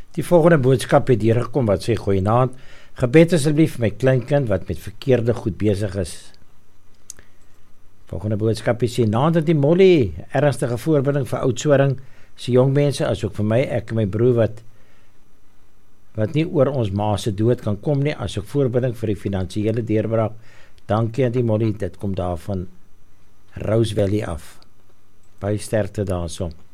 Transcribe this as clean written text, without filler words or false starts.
Die volgende boodskap het hier gekom wat sê, goeienaand, gebed asseblief vir my kleinkind wat met verkeerde goed besig is. Volgende boodskap sê, naand het die Molly, ernstige voorbereiding vir Oudtshoorn, se jong mense, asook vir my, ek en my broer wat nie oor ons ma se dood kan kom nie, asook voorbereiding vir die finansiële deurbraak. Dankie aan die Molly, dit kom daar van Rose Valley af. Baie sterkte daarso.